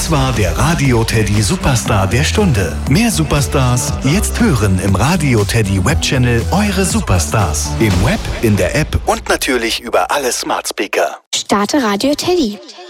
Das war der Radio Teddy Superstar der Stunde. Mehr Superstars jetzt hören im Radio Teddy Webchannel Eure Superstars. Im Web, in der App und natürlich über alle Smart Speaker. Starte Radio Teddy.